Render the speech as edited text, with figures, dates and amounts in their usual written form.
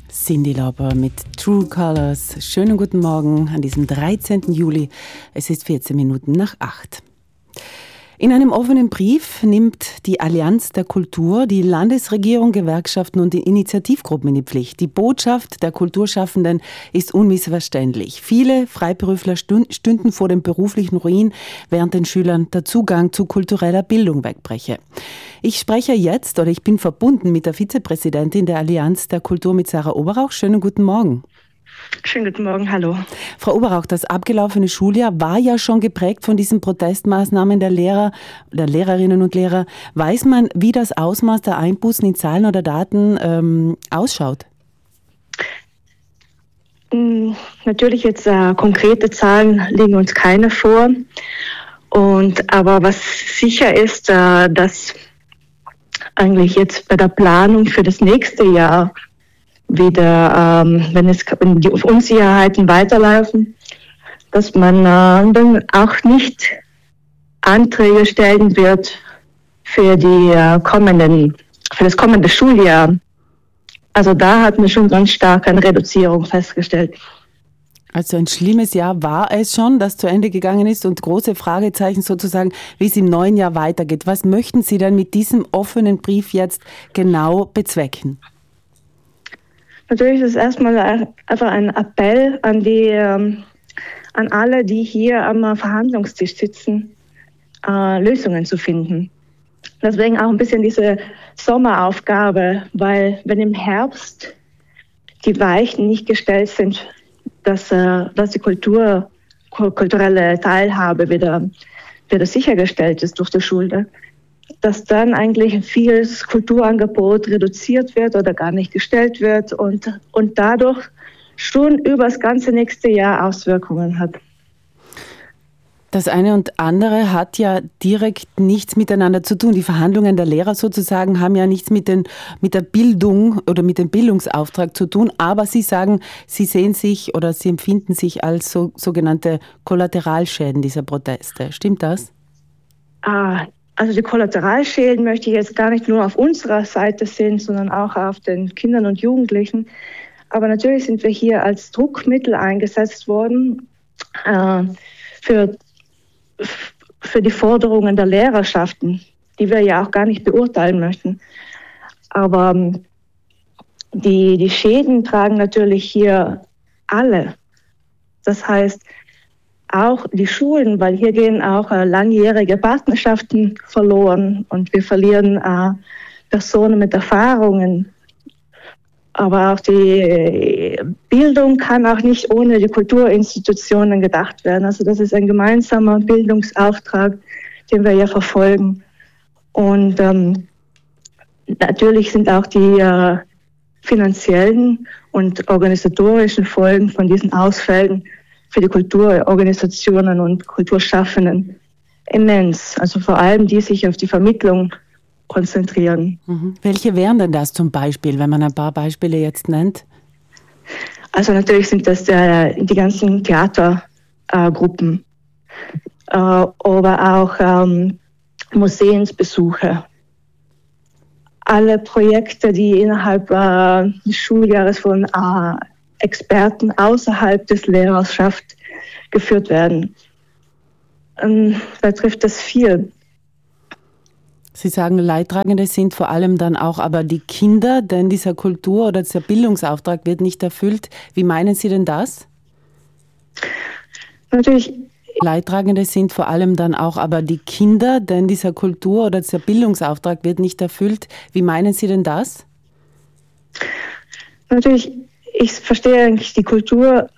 Cyndi Lauper mit True Colors. Schönen guten Morgen an diesem 13. Juli. Es ist 14 Minuten nach 8. In einem offenen Brief nimmt die Allianz der Kultur die Landesregierung, Gewerkschaften und die Initiativgruppen in die Pflicht. Die Botschaft der Kulturschaffenden ist unmissverständlich. Viele Freiberufler stünden vor dem beruflichen Ruin, während den Schülern der Zugang zu kultureller Bildung wegbreche. Ich bin verbunden mit der Vizepräsidentin der Allianz der Kultur, mit Sarah Oberrauch. Schönen guten Morgen. Schönen guten Morgen, hallo. Frau Oberrauch, das abgelaufene Schuljahr war ja schon geprägt von diesen Protestmaßnahmen der Lehrer, der Lehrerinnen und Lehrer. Weiß man, wie das Ausmaß der Einbußen in Zahlen oder Daten ausschaut? Natürlich jetzt konkrete Zahlen liegen uns keine vor. Aber was sicher ist, dass eigentlich jetzt bei der Planung für das nächste Jahr wieder, wenn die Unsicherheiten weiterlaufen, dass man dann auch nicht Anträge stellen wird für das kommende Schuljahr. Also da hat man schon ganz stark eine Reduzierung festgestellt. Also ein schlimmes Jahr war es schon, das zu Ende gegangen ist, und große Fragezeichen sozusagen, wie es im neuen Jahr weitergeht. Was möchten Sie denn mit diesem offenen Brief jetzt genau bezwecken? Natürlich ist es erstmal einfach ein Appell an alle, die hier am Verhandlungstisch sitzen, Lösungen zu finden. Deswegen auch ein bisschen diese Sommeraufgabe, weil wenn im Herbst die Weichen nicht gestellt sind, dass die kulturelle Teilhabe wieder sichergestellt ist durch die Schule, dass dann eigentlich ein vieles Kulturangebot reduziert wird oder gar nicht gestellt wird und dadurch schon über das ganze nächste Jahr Auswirkungen hat. Das eine und andere hat ja direkt nichts miteinander zu tun. Die Verhandlungen der Lehrer sozusagen haben ja nichts mit der Bildung oder mit dem Bildungsauftrag zu tun. Aber Sie sagen, Sie sehen sich oder Sie empfinden sich als sogenannte Kollateralschäden dieser Proteste. Stimmt das? Also die Kollateralschäden möchte ich jetzt gar nicht nur auf unserer Seite sehen, sondern auch auf den Kindern und Jugendlichen. Aber natürlich sind wir hier als Druckmittel eingesetzt worden für die Forderungen der Lehrerschaften, die wir ja auch gar nicht beurteilen möchten. Aber die Schäden tragen natürlich hier alle. Das heißt, auch die Schulen, weil hier gehen auch langjährige Partnerschaften verloren und wir verlieren Personen mit Erfahrungen. Aber auch die Bildung kann auch nicht ohne die Kulturinstitutionen gedacht werden. Also das ist ein gemeinsamer Bildungsauftrag, den wir ja verfolgen. Und natürlich sind auch die finanziellen und organisatorischen Folgen von diesen Ausfällen für die Kulturorganisationen und Kulturschaffenden immens. Also vor allem die sich auf die Vermittlung konzentrieren. Welche wären denn das zum Beispiel, wenn man ein paar Beispiele jetzt nennt? Also natürlich sind das die ganzen Theatergruppen, aber auch Museumsbesuche. Alle Projekte, die innerhalb des Schuljahres von Experten außerhalb des Lehrerschaft geführt werden. Da trifft das viel. Sie sagen, Leidtragende sind vor allem dann auch aber die Kinder, denn dieser Kultur- oder dieser Bildungsauftrag wird nicht erfüllt. Wie meinen Sie denn das? Natürlich. Leidtragende sind vor allem dann auch aber die Kinder, denn dieser Kultur- oder dieser Bildungsauftrag wird nicht erfüllt. Wie meinen Sie denn das? Natürlich. Ich verstehe eigentlich die Kultur